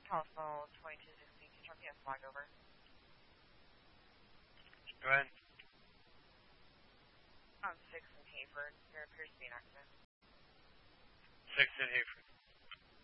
Telephone 2216, can you drop me a flag over? Go ahead. On 6 in Hayford, there appears to be an accident. 6 in Hayford.